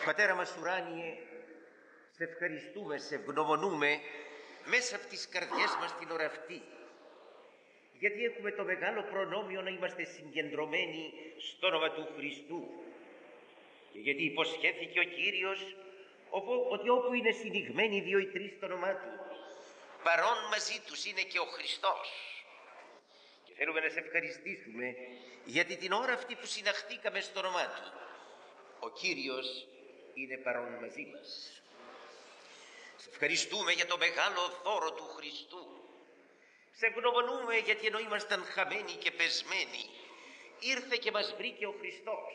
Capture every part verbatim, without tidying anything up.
Πατέρα μας ουράνιε, σε ευχαριστούμε, σε ευγνωμονούμε μέσα από τις καρδιές μας την ώρα αυτή, γιατί έχουμε το μεγάλο προνόμιο να είμαστε συγκεντρωμένοι στο όνομα του Χριστού και γιατί υποσχέθηκε ο Κύριος ότι όπου είναι συνηγμένοι δύο ή τρεις στο όνομά Του, παρόν μαζί τους είναι και ο Χριστός. Και θέλουμε να σε ευχαριστήσουμε γιατί την ώρα αυτή που συναχθήκαμε στο όνομά Του, ο Κύριος είναι παρόν μαζί μας. Σε ευχαριστούμε για το μεγάλο δώρο του Χριστού. Σε ευγνωμονούμε γιατί ενώ ήμασταν χαμένοι και πεσμένοι, ήρθε και μας βρήκε ο Χριστός.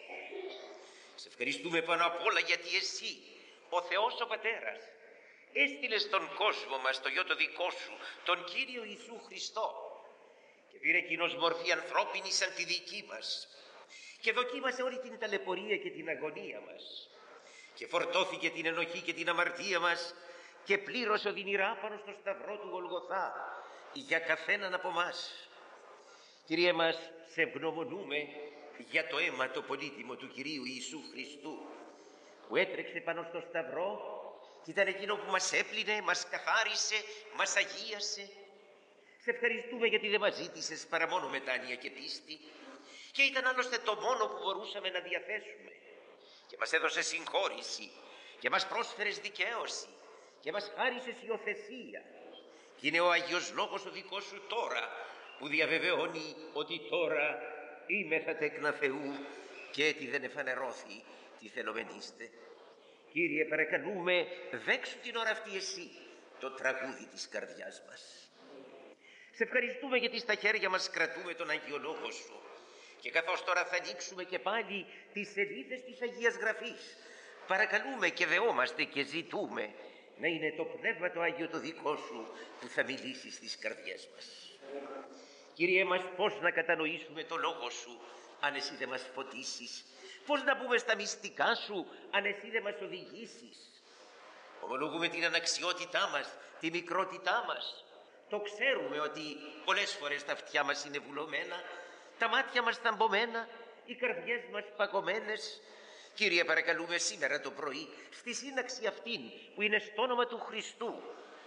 Σε ευχαριστούμε πάνω απ' όλα γιατί εσύ, ο Θεός ο Πατέρας, έστειλες στον κόσμο μας, το Υιό το δικό σου, τον Κύριο Ιησού Χριστό, και πήρε εκείνος μορφή ανθρώπινη σαν τη δική μας και δοκίμασε όλη την ταλαιπωρία και την αγωνία μας και φορτώθηκε την ενοχή και την αμαρτία μας και πλήρωσε οδυνηρά πάνω στο σταυρό του Γολγοθά για καθέναν από μας. Κύριε μας, σε ευγνωμονούμε για το αίμα το πολύτιμο του Κυρίου Ιησού Χριστού που έτρεξε πάνω στο σταυρό και ήταν εκείνο που μας έπλυνε, μας καθάρισε, μας αγίασε. Σε ευχαριστούμε γιατί δεν μας ζήτησες παρά μόνο μετάνοια και πίστη και ήταν άλλωστε το μόνο που μπορούσαμε να διαθέσουμε και μας έδωσε συγχώρηση και μας πρόσφερες δικαίωση και μας χάρισες υιοθεσία. Και είναι ο Άγιος Λόγος ο δικός σου τώρα που διαβεβαιώνει ότι τώρα είμαι θα τέκνα Θεού και έτι δεν εφανερώθη τι θελομενείστε. Κύριε, παρακαλούμε, δέξου την ώρα αυτή εσύ το τραγούδι της καρδιάς μας. Σε ευχαριστούμε γιατί στα χέρια μας κρατούμε τον Άγιο Λόγο σου και καθώς τώρα θα ανοίξουμε και πάλι τις σελίδες της Αγίας Γραφής, παρακαλούμε και δεόμαστε και ζητούμε να είναι το Πνεύμα το Άγιο το δικό σου που θα μιλήσει στις καρδιές μας. Κύριε μας, πώς να κατανοήσουμε το Λόγο σου αν εσύ δεν μας φωτίσεις, πώς να μπούμε στα μυστικά σου αν εσύ δεν μας οδηγήσεις. Ομολογούμε την αναξιότητά μας, τη μικρότητά μας. Το ξέρουμε ότι πολλές φορές τα αυτιά μας είναι βουλωμένα, τα μάτια μας θαμπομένα, οι καρδιές μας παγωμένες. Κύριε, παρακαλούμε σήμερα το πρωί στη σύναξη αυτήν που είναι στο όνομα του Χριστού,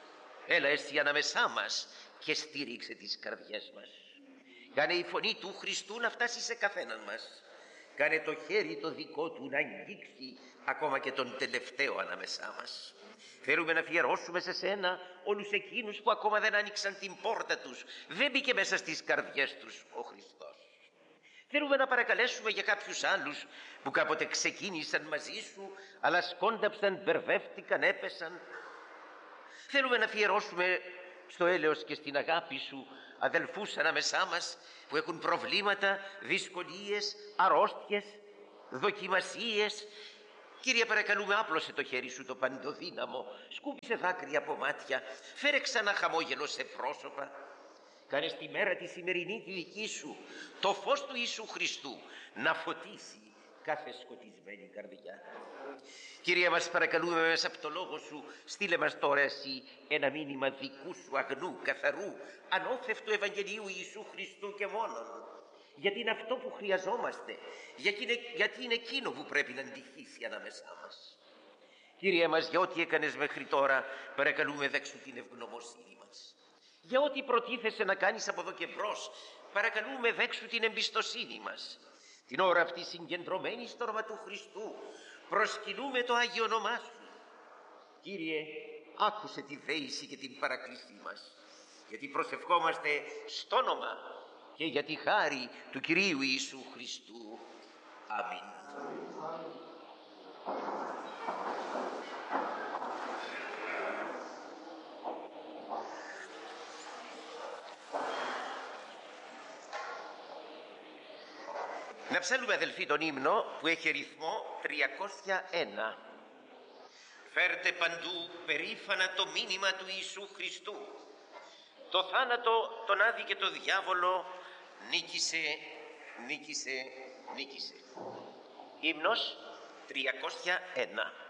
έλα εσύ ανάμεσά μας και στήριξε τις καρδιές μας. Κάνε η φωνή του Χριστού να φτάσει σε καθέναν μας. Κάνε το χέρι το δικό του να αγγίξει ακόμα και τον τελευταίο ανάμεσά μας. Θέλουμε να αφιερώσουμε σε σένα όλους εκείνους που ακόμα δεν άνοιξαν την πόρτα τους, δεν μπήκε μέσα στις καρδιές τους ο Χριστός. Θέλουμε να παρακαλέσουμε για κάποιους άλλους που κάποτε ξεκίνησαν μαζί σου, αλλά σκόνταψαν, μπερδεύτηκαν, έπεσαν. Θέλουμε να αφιερώσουμε στο έλεος και στην αγάπη σου αδελφούς ανάμεσά μας που έχουν προβλήματα, δυσκολίες, αρρώστιες, δοκιμασίες. Κύριε, παρακαλούμε, άπλωσε το χέρι σου το παντοδύναμο, σκούπισε δάκρυα από μάτια, φέρε ξανά χαμόγελο σε πρόσωπα. Κάνε στη μέρα τη σημερινή τη δική σου το φως του Ιησού Χριστού να φωτίσει κάθε σκοτισμένη καρδιά. Κύριε, μας παρακαλούμε μέσα από το Λόγο σου, στείλε μας τώρα εσύ ένα μήνυμα δικού σου αγνού, καθαρού, ανώθευτου Ευαγγελίου Ιησού Χριστού και μόνον. Γιατί είναι αυτό που χρειαζόμαστε, γιατί είναι, γιατί είναι εκείνο που πρέπει να αντιχύσει ανάμεσά μας. Κύριε μας, για ό,τι έκανες μέχρι τώρα, παρακαλούμε δέξου την ευγνωμοσύνη μας. Για ό,τι προτίθεσαι να κάνεις από εδώ και μπρος, παρακαλούμε δέξου την εμπιστοσύνη μας. Την ώρα αυτή συγκεντρωμένη στο όνομα του Χριστού, προσκυνούμε το Άγιο όνομά σου. Κύριε, άκουσε τη δέηση και την παρακλήσή μας, γιατί προσευχόμαστε στο όνομα και για τη χάρη του Κυρίου Ιησού Χριστού. Αμήν. Να ψάλουμε, αδελφοί, τον ύμνο που έχει ρυθμό τριακόσια ένα. Φέρτε παντού περήφανα το μήνυμα του Ιησού Χριστού. Το θάνατο, τον άδη και το διάβολο νίκησε, νίκησε, νίκησε. Ύμνος τριακόσια ένα.